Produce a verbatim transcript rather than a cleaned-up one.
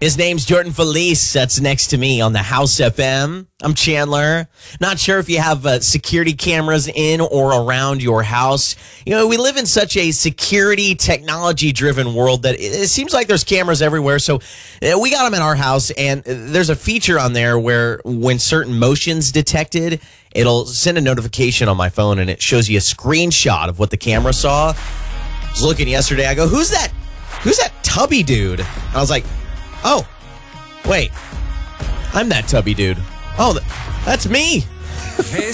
His name's Jordan Felice. That's next to me on the House F M. I'm Chandler. Not sure if you have uh, security cameras in or around your house. You know, we live in such a security, technology-driven world that it, it seems like there's cameras everywhere. So uh, we got them in our house, and there's a feature on there where when certain motion's detected, it'll send a notification on my phone, and it shows you a screenshot of what the camera saw. I was looking yesterday. I go, who's that? Who's that tubby dude? And I was like, oh, wait, I'm that tubby dude. Oh, that's me.